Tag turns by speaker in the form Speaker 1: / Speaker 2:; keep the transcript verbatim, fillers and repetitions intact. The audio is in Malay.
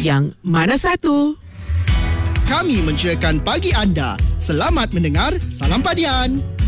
Speaker 1: Yang mana satu?
Speaker 2: Kami menceriakan pagi anda. Selamat mendengar Salam Padian.